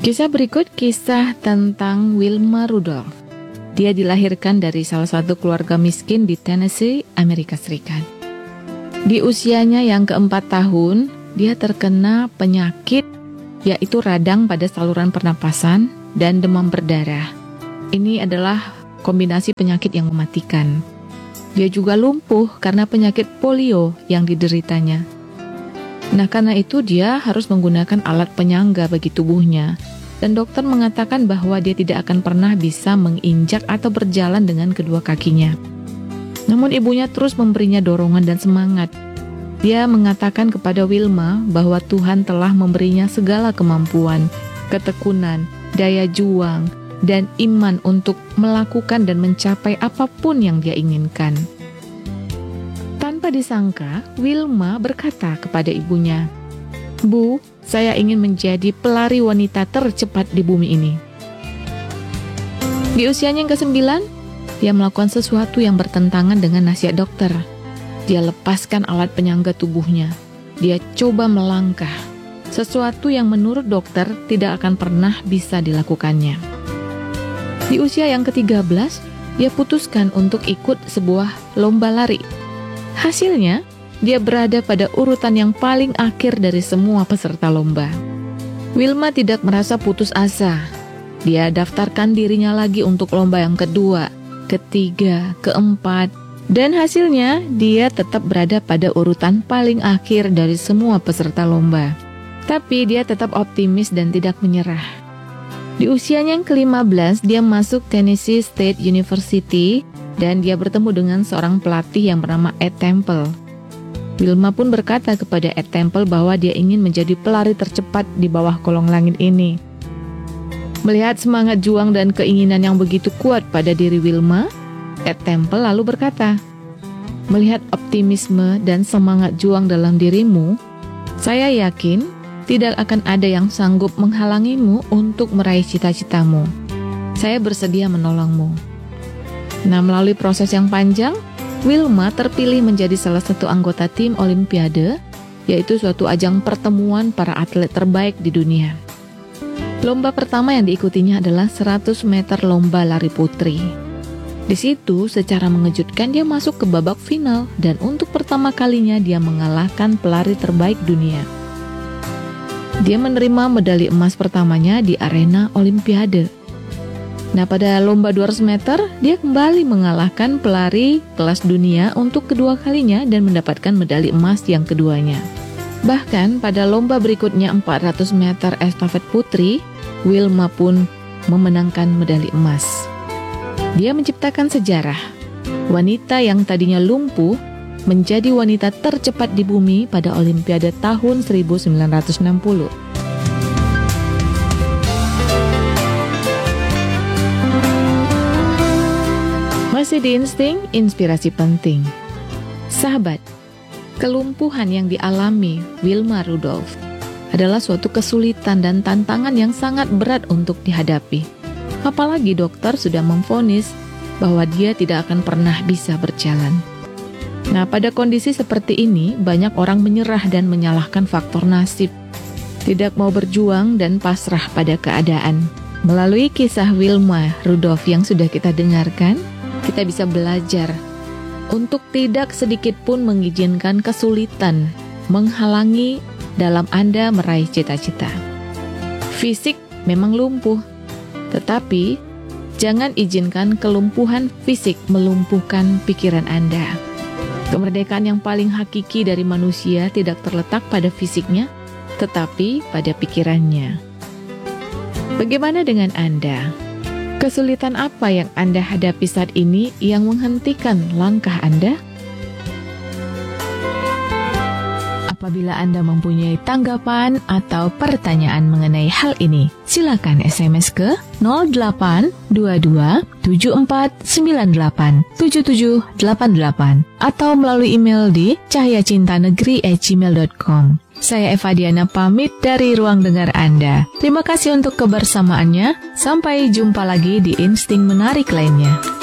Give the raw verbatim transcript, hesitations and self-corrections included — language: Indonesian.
Kisah berikut kisah tentang Wilma Rudolph. Dia dilahirkan dari salah satu keluarga miskin di Tennessee, Amerika Serikat. Di usianya yang keempat tahun, dia terkena penyakit yaitu radang pada saluran pernapasan dan demam berdarah. Ini adalah kombinasi penyakit yang mematikan. Dia juga lumpuh karena penyakit polio yang dideritanya. Nah, karena itu dia harus menggunakan alat penyangga bagi tubuhnya. Dan dokter mengatakan bahwa dia tidak akan pernah bisa menginjak atau berjalan dengan kedua kakinya. Namun ibunya terus memberinya dorongan dan semangat. Dia mengatakan kepada Wilma bahwa Tuhan telah memberinya segala kemampuan, ketekunan, daya juang, dan iman untuk melakukan dan mencapai apapun yang dia inginkan. Tanpa disangka, Wilma berkata kepada ibunya, "Bu, saya ingin menjadi pelari wanita tercepat di bumi ini." Di usianya yang kesembilan, dia melakukan sesuatu yang bertentangan dengan nasihat dokter. Dia lepaskan alat penyangga tubuhnya. Dia coba melangkah, sesuatu yang menurut dokter tidak akan pernah bisa dilakukannya. Di usia yang ketiga belas, dia putuskan untuk ikut sebuah lomba lari. Hasilnya, dia berada pada urutan yang paling akhir dari semua peserta lomba. Wilma tidak merasa putus asa. Dia daftarkan dirinya lagi untuk lomba yang kedua, ketiga, keempat, dan hasilnya dia tetap berada pada urutan paling akhir dari semua peserta lomba. Tapi dia tetap optimis dan tidak menyerah. Di usianya yang kelima belas, dia masuk Tennessee State University dan dia bertemu dengan seorang pelatih yang bernama Ed Temple. Wilma pun berkata kepada Ed Temple bahwa dia ingin menjadi pelari tercepat di bawah kolong langit ini. Melihat semangat juang dan keinginan yang begitu kuat pada diri Wilma, Ed Temple lalu berkata, "Melihat optimisme dan semangat juang dalam dirimu, saya yakin tidak akan ada yang sanggup menghalangimu untuk meraih cita-citamu. Saya bersedia menolongmu." Nah, melalui proses yang panjang, Wilma terpilih menjadi salah satu anggota tim Olimpiade, yaitu suatu ajang pertemuan para atlet terbaik di dunia. Lomba pertama yang diikutinya adalah seratus meter lomba lari putri. Di situ, secara mengejutkan dia masuk ke babak final dan untuk pertama kalinya dia mengalahkan pelari terbaik dunia. Dia menerima medali emas pertamanya di arena Olimpiade. Nah, pada lomba dua ratus meter, dia kembali mengalahkan pelari kelas dunia untuk kedua kalinya dan mendapatkan medali emas yang keduanya. Bahkan pada lomba berikutnya empat ratus meter estafet putri, Wilma pun memenangkan medali emas. Dia menciptakan sejarah. Wanita yang tadinya lumpuh menjadi wanita tercepat di bumi pada Olimpiade tahun seribu sembilan ratus enam puluh. Masih di Insting, inspirasi penting. Sahabat, kelumpuhan yang dialami Wilma Rudolph adalah suatu kesulitan dan tantangan yang sangat berat untuk dihadapi. Apalagi dokter sudah memvonis bahwa dia tidak akan pernah bisa berjalan. Nah, pada kondisi seperti ini, banyak orang menyerah dan menyalahkan faktor nasib, tidak mau berjuang dan pasrah pada keadaan. Melalui kisah Wilma Rudolph yang sudah kita dengarkan, kita bisa belajar untuk tidak sedikit pun mengizinkan kesulitan menghalangi dalam Anda meraih cita-cita. Fisik memang lumpuh, tetapi jangan izinkan kelumpuhan fisik melumpuhkan pikiran Anda. Kemerdekaan yang paling hakiki dari manusia tidak terletak pada fisiknya, tetapi pada pikirannya. Bagaimana dengan Anda? Kesulitan apa yang Anda hadapi saat ini yang menghentikan langkah Anda? Apabila Anda mempunyai tanggapan atau pertanyaan mengenai hal ini, silakan S M S ke nol delapan dua dua tujuh empat sembilan delapan tujuh tujuh delapan delapan atau melalui email di cahyacintanegeri at gmail dot com. Saya Eva Diana pamit dari ruang dengar Anda. Terima kasih untuk kebersamaannya. Sampai jumpa lagi di Insting Menarik lainnya.